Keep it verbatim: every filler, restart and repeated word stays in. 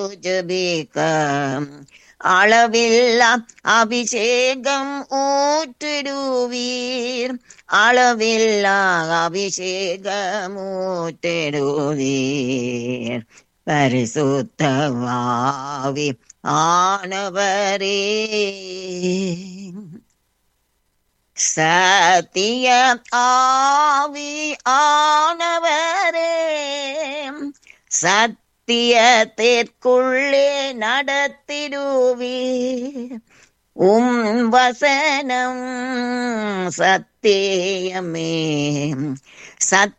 ஜெபிக்க அளவில்லா அபிஷேகம் ஊற்றிடுவீர், அளவில்லா அபிஷேகம் ஊற்றிடுவீர். பரிசுத்தவாவி ஆனவரே, சத்திய ஆவி ஆனவரே, சத்தியத்திற்குள்ளே நடத்திடுவீர். உம் வசனம் சத்தியமே, சத்